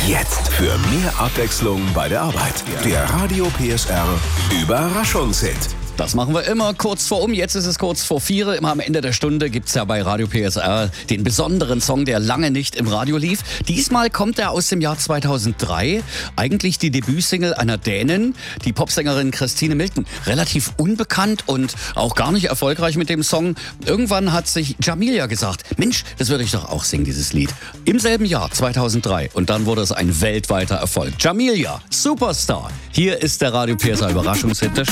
Jetzt für mehr Abwechslung bei der Arbeit. Der Radio PSR Überraschungshit. Das machen wir immer kurz vor um. Jetzt ist es kurz vor 4. Immer am Ende der Stunde gibt's ja bei Radio PSR den besonderen Song, der lange nicht im Radio lief. Diesmal kommt er aus dem Jahr 2003. Eigentlich die Debütsingle einer Dänin, die Popsängerin Christine Milton. Relativ unbekannt und auch gar nicht erfolgreich mit dem Song. Irgendwann hat sich Jamilia gesagt, Mensch, das würde ich doch auch singen, dieses Lied. Im selben Jahr, 2003. Und dann wurde es ein weltweiter Erfolg. Jamilia, Superstar. Hier ist der Radio PSR Überraschungshit.